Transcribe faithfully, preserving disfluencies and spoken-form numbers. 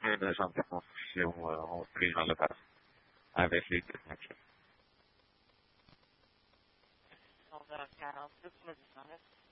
un agent de construction, euh, on se dans le passé avec les techniciens. onze heures quarante-six, me dit